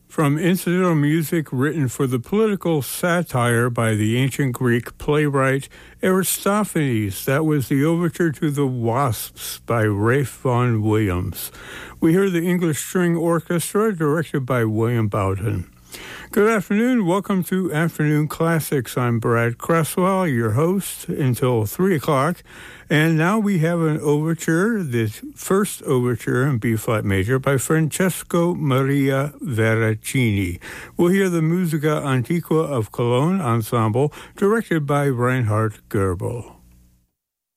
From incidental music written for the political satire by the ancient Greek playwright Aristophanes, that was the overture to The Wasps by Ralph Vaughan Williams. We hear the English String Orchestra, directed by William Bowden. Good afternoon. Welcome to Afternoon Classics. I'm Brad Cresswell, your host, until 3 o'clock. And now we have an overture, the first overture in B-flat major by Francesco Maria Veracini. We'll hear the Musica Antiqua of Cologne Ensemble, directed by Reinhard Goebel.